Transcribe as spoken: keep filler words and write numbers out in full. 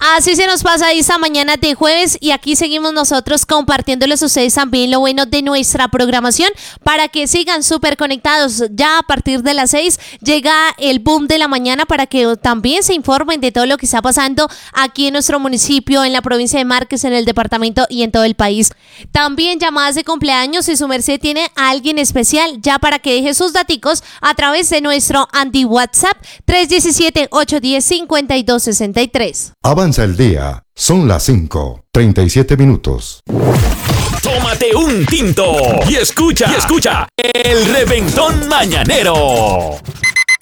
Así se nos pasa esta mañana de jueves y aquí seguimos nosotros compartiéndoles a ustedes también lo bueno de nuestra programación para que sigan súper conectados. Ya a partir de las seis llega el boom de la mañana para que también se informen de todo lo que está pasando aquí en nuestro municipio, en la provincia de Márquez, en el departamento y en todo el país. También llamadas de cumpleaños si su merced tiene a alguien especial ya para que deje sus daticos a través de nuestro Andy WhatsApp tres uno siete, ocho uno cero, cinco dos seis tres. Avanza el día. Son las cinco, treinta y siete minutos. Tómate un tinto y escucha, y escucha el Reventón Mañanero.